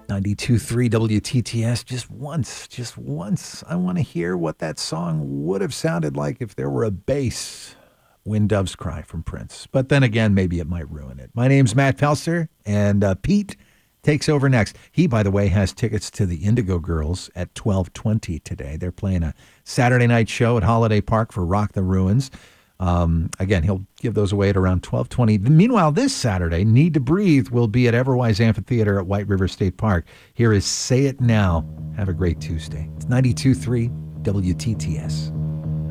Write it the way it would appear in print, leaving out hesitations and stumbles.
92.3 WTTS. Just once, I want to hear what that song would have sounded like if there were a bass. When Doves Cry from Prince. But then again, maybe it might ruin it. My name's Matt Pelster, and Pete takes over next. He, by the way, has tickets to the Indigo Girls at 12:20 today. They're playing a Saturday night show at Holiday Park for Rock the Ruins. Again, he'll give those away at around 12:20. Meanwhile, this Saturday, Need to Breathe will be at Everwise Amphitheater at White River State Park. Here is Say It Now. Have a great Tuesday. It's 92.3 WTTS.